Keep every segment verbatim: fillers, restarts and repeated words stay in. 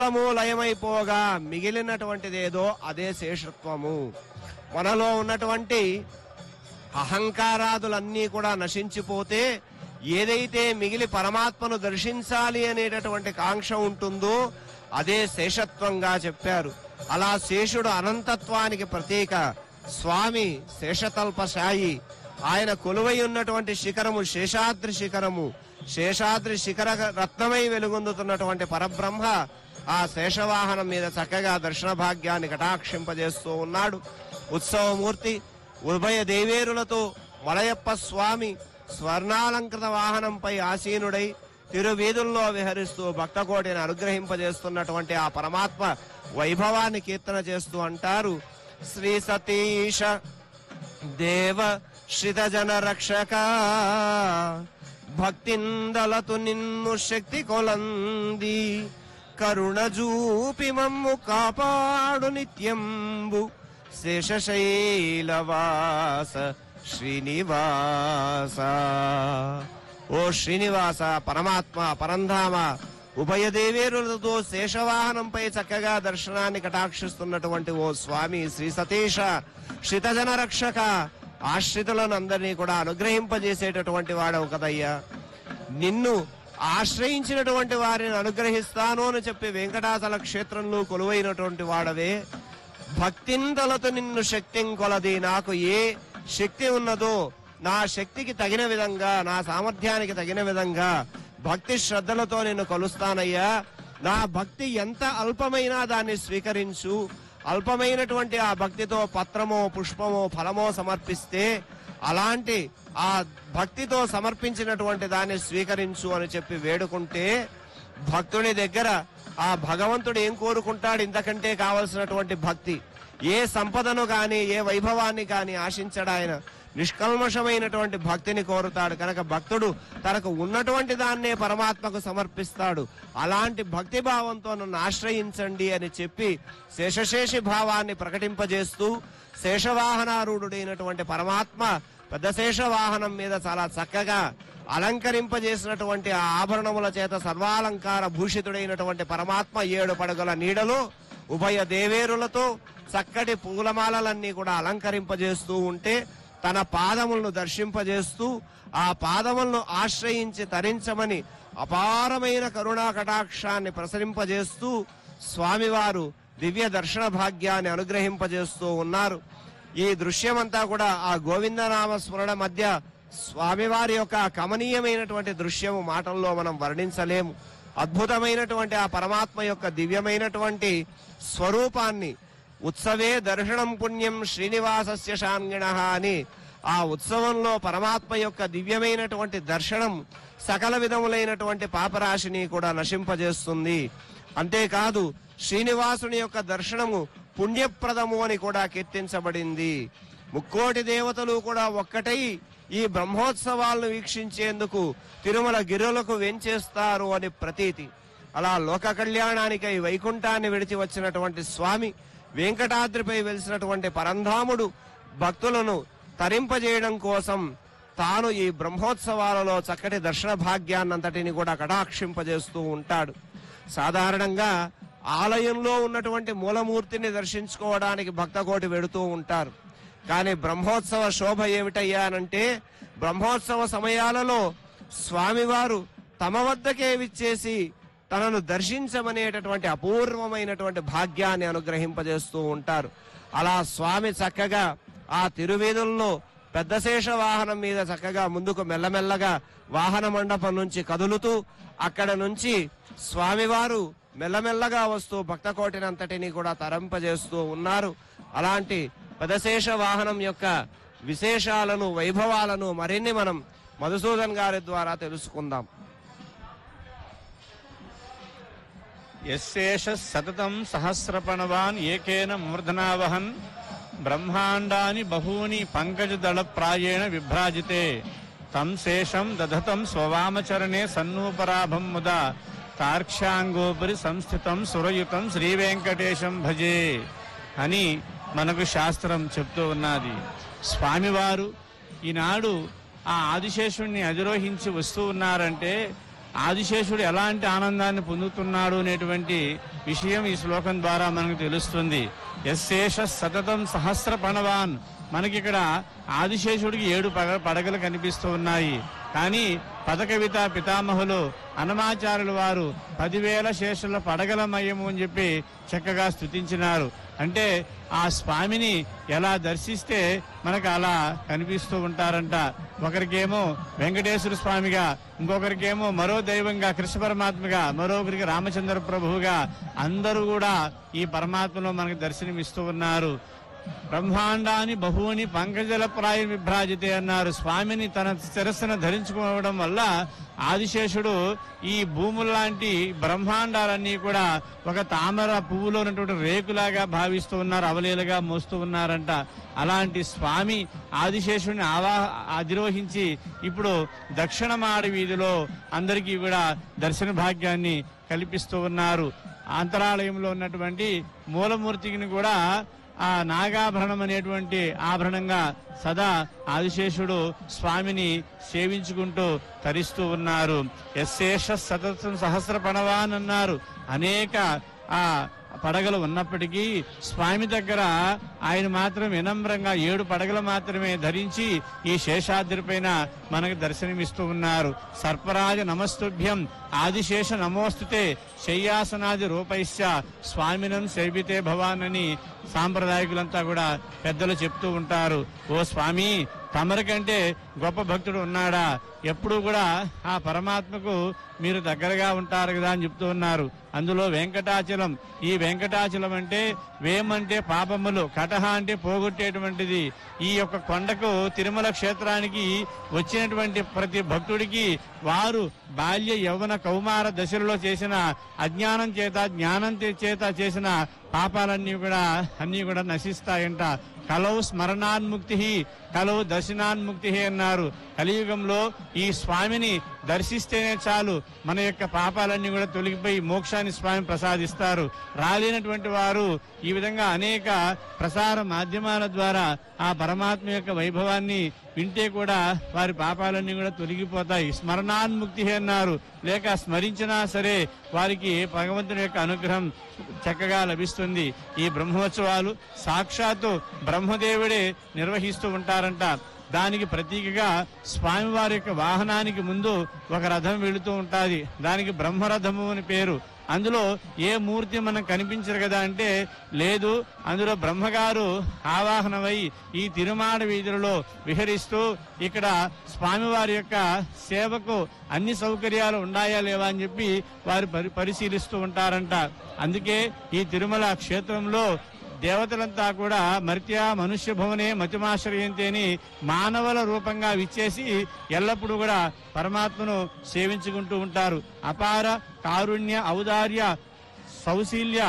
మొత్తము లయమైపోగా మిగిలినటువంటిదేదో అదే శేషత్వము. మనలో ఉన్నటువంటి అహంకారాదులన్నీ కూడా నశించిపోతే ఏదైతే మిగిలి పరమాత్మను దర్శించాలి అనేటటువంటి కాంక్ష ఉంటుందో అదే శేషత్వంగా చెప్పారు. అలా శేషుడు అనంతత్వానికి ప్రతీక. స్వామి శేషతల్పశాయి. ఆయన కొలువై ఉన్నటువంటి శిఖరము శేషాద్రి శిఖరము. శేషాద్రి శిఖర రత్నమై వెలుగొందుతున్నటువంటి పరబ్రహ్మ ఆ శేషవాహనం మీద చక్కగా దర్శన భాగ్యాన్ని కటాక్షింపజేస్తూ ఉన్నాడు. ఉత్సవమూర్తి ఉభయ దేవేరులతో మలయప్ప స్వామి స్వర్ణాలంకృత వాహనంపై ఆసీనుడై తిరువీధుల్లో విహరిస్తూ భక్తకోటిని అనుగ్రహింపజేస్తున్నటువంటి ఆ పరమాత్మ వైభవాన్ని కీర్తన చేస్తూ అంటారు, శ్రీ సతీశ దేవ శ్రితజన రక్షక భక్తిందలతు నిన్ను శక్తి కొలంది కరుణ జూపి మమ్ము కాపాడు నిత్యంబు శేషశైలవాస శ్రీనివాస. ఓ శ్రీనివాస పరమాత్మ పరంధామ ఉభయ దేవేరులతో శేషవాహనంపై చక్కగా దర్శనాన్ని కటాక్షిస్తున్నటువంటి ఓ స్వామి శ్రీ సతీశ శ్రితజన రక్షక ఆశ్రితులను అందరినీ కూడా అనుగ్రహింపజేసేటటువంటి వాడవు కదయ్యా. నిన్ను ఆశ్రయించినటువంటి వారిని అనుగ్రహిస్తాను అని చెప్పి వెంకటాచల క్షేత్రంలో కొలువైనటువంటి వాడవే. భక్తింతలతో నిన్ను శక్తిం కొలది. నాకు ఏ శక్తి ఉన్నదో నా శక్తికి తగిన విధంగా నా సామర్థ్యానికి తగిన విధంగా భక్తి శ్రద్ధలతో నిన్ను కొలుస్తానయ్యా. నా భక్తి ఎంత అల్పమైనా దాన్ని స్వీకరించు. అల్పమైనటువంటి ఆ భక్తితో పత్రమో పుష్పమో ఫలమో సమర్పిస్తే అలాంటి ఆ భక్తితో సమర్పించినటువంటి దాన్ని స్వీకరించు అని చెప్పి వేడుకుంటే భక్తుని దగ్గర ఆ భగవంతుడు ఏం కోరుకుంటాడు? ఇంతకంటే కావలసినటువంటి భక్తి. ఏ సంపదను గాని ఏ వైభవాన్ని గాని ఆశించడు ఆయన. నిష్కల్మషమైనటువంటి భక్తిని కోరుతాడు. కనుక భక్తుడు తనకు ఉన్నటువంటి దాన్నే పరమాత్మకు సమర్పిస్తాడు. అలాంటి భక్తి భావంతో నన్ను ఆశ్రయించండి అని చెప్పి శేషశేషి భావాన్ని ప్రకటింపజేస్తూ శేషవాహనారూఢుడైనటువంటి పరమాత్మ పెద్ద శేషవాహనం మీద చాలా చక్కగా అలంకరింపజేసినటువంటి ఆ ఆభరణముల చేత సర్వాలంకార భూషితుడైనటువంటి పరమాత్మ ఏడు పడగల నీడలో ఉభయ దేవేరులతో చక్కటి పూలమాలలన్నీ కూడా అలంకరింపజేస్తూ ఉంటే తన పాదములను దర్శింపజేస్తూ ఆ పాదములను ఆశ్రయించి తరించమని అపారమైన కరుణా కటాక్షాన్ని ప్రసరింపజేస్తూ స్వామివారు దివ్య దర్శన భాగ్యాన్ని అనుగ్రహింపజేస్తూ ఉన్నారు. ఈ దృశ్యమంతా కూడా ఆ గోవిందనామ స్మరణ మధ్య స్వామివారి యొక్క కమనీయమైనటువంటి దృశ్యము మాటల్లో మనం వర్ణించలేము. అద్భుతమైనటువంటి ఆ పరమాత్మ యొక్క దివ్యమైనటువంటి స్వరూపాన్ని ఉత్సవే దర్శనం పుణ్యం శ్రీనివాసస్య శాంగిణః అని ఆ ఉత్సవంలో పరమాత్మ యొక్క దివ్యమైనటువంటి దర్శనం సకల విధములైనటువంటి పాపరాశిని కూడా నశింపజేస్తుంది. అంతేకాదు శ్రీనివాసుని యొక్క దర్శనము పుణ్యప్రదము అని కూడా కీర్తించబడింది. ముక్కోటి దేవతలు కూడా ఒక్కటై ఈ బ్రహ్మోత్సవాలను వీక్షించేందుకు తిరుమల గిరులకు వెంచేస్తారు అని ప్రతీతి. అలా లోక కళ్యాణానికై వైకుంఠాన్ని విడిచి వచ్చినటువంటి స్వామి వెంకటాద్రిపై వెలిసినటువంటి పరంధాముడు భక్తులను తరింపజేయడం కోసం తాను ఈ బ్రహ్మోత్సవాలలో చక్కటి దర్శన భాగ్యాన్నంతటిని కూడా కటాక్షింపజేస్తూ ఉంటాడు. సాధారణంగా ఆలయంలో ఉన్నటువంటి మూలమూర్తిని దర్శించుకోవడానికి భక్తకోటి వెడుతూ ఉంటారు. కానీ బ్రహ్మోత్సవ శోభ ఏమిటయ్యా అనంటే బ్రహ్మోత్సవ సమయాలలో స్వామివారు తమ వద్దకే విచ్చేసి తనను దర్శించమనేటటువంటి అపూర్వమైనటువంటి భాగ్యాన్ని అనుగ్రహింపజేస్తూ ఉంటారు. అలా స్వామి చక్కగా ఆ తిరువీధుల్లో పెద్ద శేష వాహనం మీద చక్కగా ముందుకు మెల్లమెల్లగా వాహన మండపం నుంచి కదులుతూ అక్కడ నుంచి స్వామివారు మెల్లమెల్లగా వస్తూ భక్తకోటినంతటిని కూడా తరింపజేస్తూ ఉన్నారు. అలాంటి పెదశేష వాహనం యొక్క విశేషాలను వైభవాలను మరిన్ని మనం మధుసూదన్ గారి ద్వారా తెలుసుకుందాం. యశేష సతతం సహస్రపణవాన్ ఏకేన మూర్ధనావహన్ బ్రహ్మాండాని బహూని పంకజదళ ప్రాయేణ విభ్రాజితే తం శేషం దధతం స్వవామచరణే సన్నూపరాభం ముదా తార్క్ష్యాంగోపరి సంస్థితం సురయుతం శ్రీవేంకటేశం భజే అని మనకు శాస్త్రం చెప్తూ ఉన్నది. స్వామివారు ఈనాడు ఆ ఆదిశేషుణ్ణి అధిరోహించి వస్తూ ఉన్నారంటే ఆదిశేషుడు ఎలాంటి ఆనందాన్ని పొందుతున్నాడు అనేటువంటి విషయం ఈ శ్లోకం ద్వారా మనకు తెలుస్తుంది. యశేష సతతం సహస్ర పణవాన్. మనకిక్కడ ఆదిశేషుడికి ఏడు పగ పడగలు కనిపిస్తూ ఉన్నాయి. కానీ పదకవిత పితామహులు అన్నమాచార్యుల వారు పదివేల శేషుల పడగలమయము అని చెప్పి చక్కగా స్తుతించినారు. అంటే ఆ స్వామిని ఎలా దర్శిస్తే మనకు అలా కనిపిస్తూ ఉంటారంట. ఒకరికేమో వెంకటేశ్వర స్వామిగా, ఇంకొకరికేమో మరో దైవంగా కృష్ణ పరమాత్మగా, మరొకరికి రామచంద్ర ప్రభువుగా అందరూ కూడా ఈ పరమాత్మలో మనకు దర్శనమిస్తూ ఉన్నారు. బ్రహ్మాండాన్ని బహుని పంకజల ప్రాయ విభ్రాజితే అన్నారు. స్వామిని తన శిరస్సును ధరించుకోవడం వల్ల ఆదిశేషుడు ఈ భూముల్లాంటి బ్రహ్మాండాలన్నీ కూడా ఒక తామర పువ్వులో ఉన్నటువంటి రేకులాగా భావిస్తూ ఉన్నారు, అవలీలుగా మోస్తూ ఉన్నారంట. అలాంటి స్వామి ఆదిశేషుడిని ఆవా అధిరోహించి ఇప్పుడు దక్షిణమాడి వీధిలో అందరికీ కూడా దర్శన భాగ్యాన్ని కల్పిస్తూ ఉన్నారు. అంతరాలయంలో ఉన్నటువంటి మూలమూర్తిని కూడా ఆ నాగాభరణం అనేటువంటి ఆభరణంగా సదా ఆదిశేషుడు స్వామిని సేవించుకుంటూ తరిస్తూ ఉన్నారు. యశేష సతతం సహస్ర పణవాన్ అన్నారు. అనేక ఆ పడగలు ఉన్నప్పటికీ స్వామి దగ్గర ఆయన మాత్రం వినమ్రంగా ఏడు పడగలు మాత్రమే ధరించి ఈ శేషాద్రి పైన మనకు దర్శనమిస్తూ ఉన్నారు. సర్పరాజ నమస్తుభ్యం ఆదిశేష నమోస్తుతే శయ్యాసనాది రూపైశ్య స్వామినం సేవితే భవాన్ అని సాంప్రదాయకులంతా కూడా పెద్దలు చెప్తూ ఉంటారు. ఓ స్వామి, తమరికంటే గొప్ప భక్తుడు ఉన్నాడా? ఎప్పుడు కూడా ఆ పరమాత్మకు మీరు దగ్గరగా ఉంటారు కదా అని చెప్తూ ఉన్నారు. అందులో వెంకటాచలం. ఈ వెంకటాచలం అంటే వేమంటే పాపములు, కటహ అంటే పోగొట్టేటువంటిది. ఈ యొక్క కొండకు తిరుమల క్షేత్రానికి వచ్చినటువంటి ప్రతి భక్తుడికి వారు బాల్య యౌవన కౌమార దశలలో చేసిన అజ్ఞానం చేత జ్ఞానం చేత చేసిన పాపాలన్నీ కూడా అన్నీ కూడా నశిస్తాయంట. కలవు స్మరణాన్ముక్తి, కలవు దర్శనాన్ముక్తి అన్నారు. కలియుగంలో ఈ స్వామిని దర్శిస్తేనే చాలు మన యొక్క పాపాలన్నీ కూడా తొలగిపోయి మోక్షాన్ని స్వామి ప్రసాదిస్తారు. రాలేనటువంటి వారు ఈ విధంగా అనేక ప్రసార మాధ్యమాల ద్వారా ఆ పరమాత్మ యొక్క వైభవాన్ని వింటే కూడా వారి పాపాలన్నీ కూడా తొలగిపోతాయి. స్మరణాన్ముక్తి అన్నారు. లేక స్మరించినా సరే వారికి భగవంతుని యొక్క అనుగ్రహం చక్కగా లభిస్తుంది. ఈ బ్రహ్మోత్సవాలు సాక్షాత్తు బ్రహ్మదేవుడే నిర్వహిస్తూ ఉంటారంట. దానికి ప్రతీకగా స్వామివారి యొక్క వాహనానికి ముందు ఒక రథం వెళుతూ ఉంటుంది. దానికి బ్రహ్మరథము అని పేరు. అందులో ఏ మూర్తి మనకు కనిపించరు కదా అంటే లేదు, అందులో బ్రహ్మగారు ఆవాహనమై ఈ తిరుమాడ వీధులలో విహరిస్తూ ఇక్కడ స్వామివారి యొక్క సేవకు అన్ని సౌకర్యాలు ఉన్నాయా లేవా అని చెప్పి వారు పరి పరిశీలిస్తూ ఉంటారంట. అందుకే ఈ తిరుమల క్షేత్రంలో దేవతలంతా కూడా మర్త్య మనుష్య భవనే మతిమాశ్రయంతేని మానవుల రూపంగా విచ్చేసి ఎల్లప్పుడూ కూడా పరమాత్మను సేవించుకుంటూ ఉంటారు. అపార కారుణ్య ఔదార్య సౌశీల్య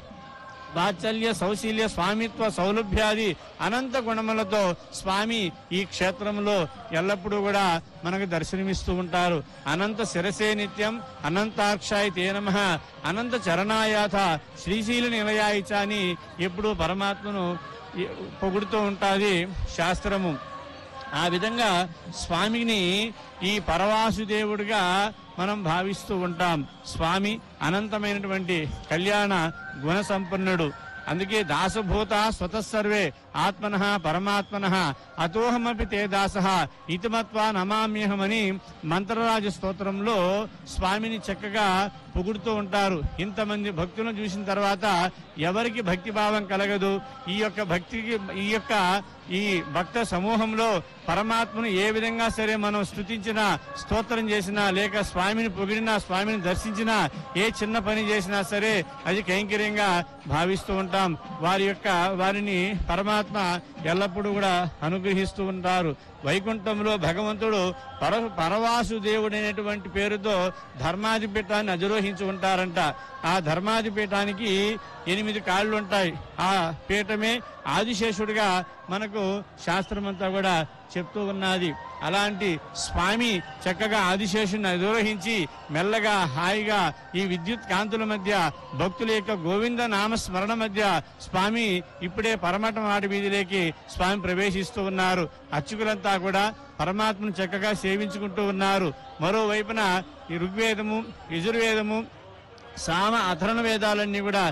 వాత్సల్య సౌశీల్య స్వామిత్వ సౌలభ్యాది అనంత గుణములతో స్వామి ఈ క్షేత్రంలో ఎల్లప్పుడూ కూడా మనకు దర్శనమిస్తూ ఉంటారు. అనంత శిరసే నిత్యం అనంతాక్షాయ తే నమః అనంత చరణాయాథ శ్రీశీల నిలయాయిచ అని ఎప్పుడూ పరమాత్మను పొగుడుతూ ఉంటుంది శాస్త్రము. ఆ విధంగా స్వామిని ఈ పరవాసుదేవుడిగా మనం భావిస్తూ ఉంటాం. స్వామి అనంతమైనటువంటి కళ్యాణ గుణ సంపన్నుడు. అందుకే దాసభూత స్వతస్సర్వే ఆత్మనః పరమాత్మనః అతోహమపి తే దాసః ఇతిమత్వా నమామ్యహమని మంత్రరాజ స్తోత్రంలో స్వామిని చక్కగా పొగుడుతూ ఉంటారు. ఇంతమంది భక్తులను చూసిన తర్వాత ఎవరికి భక్తి భావం కలగదు? ఈ యొక్క భక్తికి ఈ యొక్క ఈ భక్త సమూహంలో పరమాత్మను ఏ విధంగా సరే మనం స్తుతించినా, స్తోత్రం చేసినా, లేక స్వామిని పొగిడినా, స్వామిని దర్శించినా, ఏ చిన్న పని చేసినా సరే అది కైంకర్యంగా భావిస్తూ ఉంటాం. వారి యొక్క వారిని పరమాత్మ ఎల్లప్పుడూ కూడా అనుగ్రహిస్తూ ఉంటారు. వైకుంఠంలో భగవంతుడు పర పరవాసుదేవుడైనటువంటి పేరుతో ధర్మాధిపీఠాన్ని అధిరోహించి ఉంటారంట. ఆ ధర్మాధిపీఠానికి ఎనిమిది కాళ్ళు ఉంటాయి. ఆ పీఠమే ఆదిశేషుడిగా మనకు శాస్త్రమంతా కూడా చెప్తూ ఉన్నది. అలాంటి స్వామి చక్కగా ఆదిశేషుని అధిరోహించి మెల్లగా హాయిగా ఈ విద్యుత్ కాంతుల మధ్య భక్తుల యొక్క గోవింద నామ స్మరణ మధ్య స్వామి ఇప్పుడే పరమట మాటి వీధిలోకి స్వామి ప్రవేశిస్తూ ఉన్నారు. అర్చకులంతా కూడా పరమాత్మను చక్కగా సేవించుకుంటూ ఉన్నారు. మరోవైపున ఈ ఋగ్వేదము, యజుర్వేదము, సామ, అథర్వణ వేదాలన్నీ కూడా